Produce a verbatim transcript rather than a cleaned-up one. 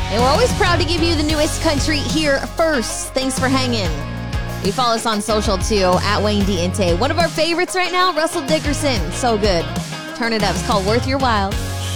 And we're always proud to give you the newest country here first. Thanks for hanging. You follow us on social, too, at Wayne Diente. One of our favorites right now, Russell Dickerson. So good. Turn it up. It's called Worth Your While.